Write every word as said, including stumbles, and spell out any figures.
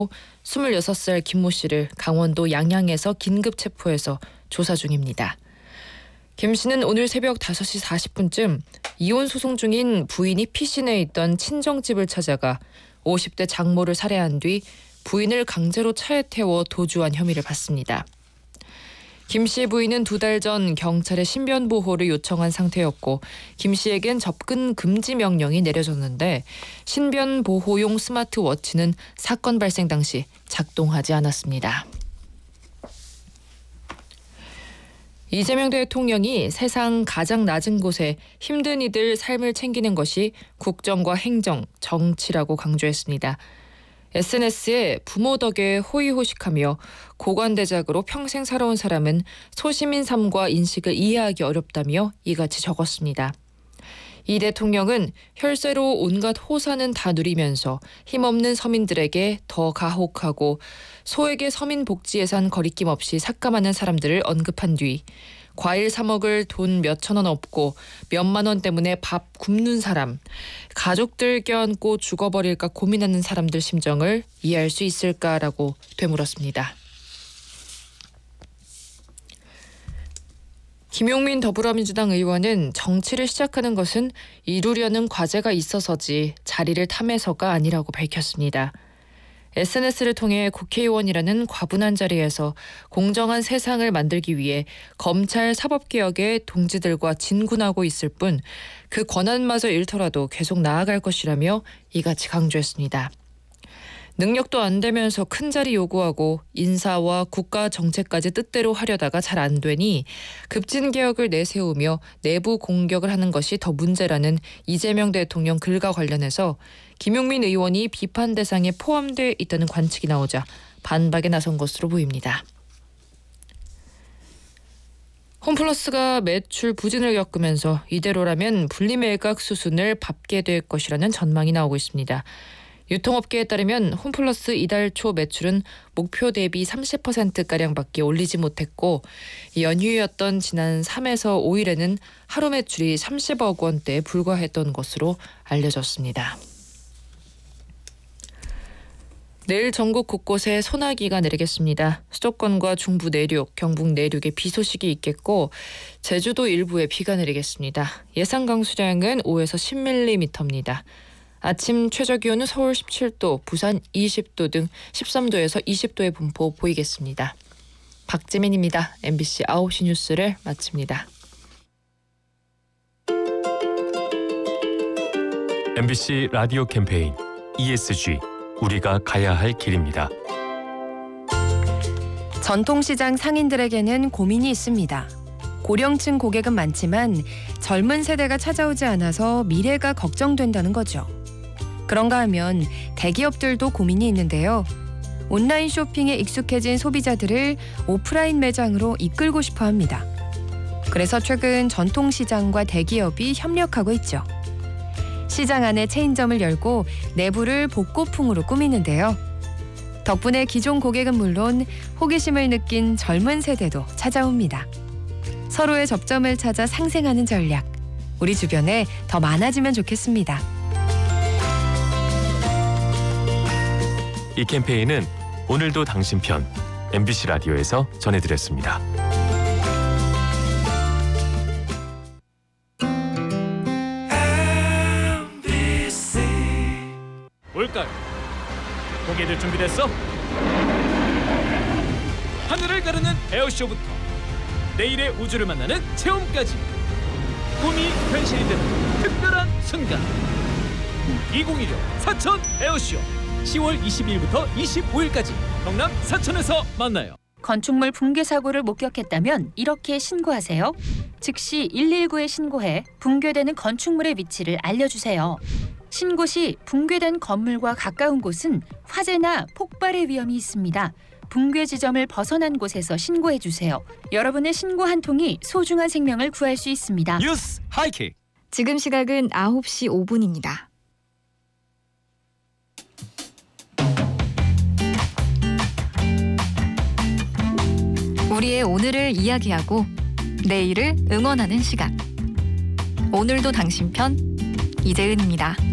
스물여섯 살 김모 씨를 강원도 양양에서 긴급 체포해서 조사 중입니다. 김 씨는 오늘 새벽 다섯 시 사십 분쯤 이혼 소송 중인 부인이 피신해 있던 친정집을 찾아가 오십 대 장모를 살해한 뒤 부인을 강제로 차에 태워 도주한 혐의를 받습니다. 김 씨의 부인은 두 달 전 경찰에 신변 보호를 요청한 상태였고 김 씨에겐 접근 금지 명령이 내려졌는데 신변 보호용 스마트워치는 사건 발생 당시 작동하지 않았습니다. 이재명 대통령이 세상 가장 낮은 곳에 힘든 이들 삶을 챙기는 것이 국정과 행정, 정치라고 강조했습니다. 에스엔에스에 부모 덕에 호의호식하며 고관대작으로 평생 살아온 사람은 소시민 삶과 인식을 이해하기 어렵다며 이같이 적었습니다. 이 대통령은 혈세로 온갖 호사는 다 누리면서 힘없는 서민들에게 더 가혹하고 소에게 서민 복지 예산 거리낌 없이 삭감하는 사람들을 언급한 뒤 과일 사 먹을 돈 몇천 원 없고 몇만 원 때문에 밥 굶는 사람, 가족들 껴안고 죽어버릴까 고민하는 사람들 심정을 이해할 수 있을까라고 되물었습니다. 김용민 더불어민주당 의원은 정치를 시작하는 것은 이루려는 과제가 있어서지 자리를 탐해서가 아니라고 밝혔습니다. 에스엔에스를 통해 국회의원이라는 과분한 자리에서 공정한 세상을 만들기 위해 검찰 사법개혁에 동지들과 진군하고 있을 뿐 그 권한마저 잃더라도 계속 나아갈 것이라며 이같이 강조했습니다. 능력도 안 되면서 큰 자리 요구하고 인사와 국가 정책까지 뜻대로 하려다가 잘 안 되니 급진개혁을 내세우며 내부 공격을 하는 것이 더 문제라는 이재명 대통령 글과 관련해서 김용민 의원이 비판 대상에 포함되어 있다는 관측이 나오자 반박에 나선 것으로 보입니다. 홈플러스가 매출 부진을 겪으면서 이대로라면 분리매각 수순을 밟게 될 것이라는 전망이 나오고 있습니다. 유통업계에 따르면 홈플러스 이달 초 매출은 목표 대비 삼십 퍼센트가량밖에 올리지 못했고 연휴였던 지난 삼에서 오일에는 하루 매출이 삼십억 원대에 불과했던 것으로 알려졌습니다. 내일 전국 곳곳에 소나기가 내리겠습니다. 수도권과 중부 내륙, 경북 내륙에 비 소식이 있겠고 제주도 일부에 비가 내리겠습니다. 예상 강수량은 오에서 십 밀리미터입니다. 아침 최저기온은 서울 십칠 도, 부산 이십 도 등 십삼 도에서 이십 도의 분포 보이겠습니다. 박지민입니다. 엠비씨 아홉 시 뉴스를 마칩니다. 엠비씨 라디오 캠페인 이에스지 우리가 가야 할 길입니다. 전통시장 상인들에게는 고민이 있습니다. 고령층 고객은 많지만 젊은 세대가 찾아오지 않아서 미래가 걱정된다는 거죠. 그런가 하면 대기업들도 고민이 있는데요. 온라인 쇼핑에 익숙해진 소비자들을 오프라인 매장으로 이끌고 싶어 합니다. 그래서 최근 전통시장과 대기업이 협력하고 있죠. 시장 안에 체인점을 열고 내부를 복고풍으로 꾸미는데요. 덕분에 기존 고객은 물론 호기심을 느낀 젊은 세대도 찾아옵니다. 서로의 접점을 찾아 상생하는 전략, 우리 주변에 더 많아지면 좋겠습니다. 이 캠페인은 오늘도 당신 편 엠비씨 라디오에서 전해드렸습니다. 올까요? 고개들 준비됐어? 하늘을 가르는 에어쇼부터 내일의 우주를 만나는 체험까지 꿈이 현실이 되는 특별한 순간 이천이십육 사천 에어쇼 시월 이십이일부터 이십오일까지 경남 사천에서 만나요. 건축물 붕괴 사고를 목격했다면 이렇게 신고하세요. 즉시 일일구에 신고해 붕괴되는 건축물의 위치를 알려주세요. 신고 시 붕괴된 건물과 가까운 곳은 화재나 폭발의 위험이 있습니다. 붕괴 지점을 벗어난 곳에서 신고해주세요. 여러분의 신고 한 통이 소중한 생명을 구할 수 있습니다. 뉴스 하이킥. 지금 시각은 아홉 시 오 분입니다. 우리의 오늘을 이야기하고 내일을 응원하는 시간. 오늘도 당신 편 이재은입니다.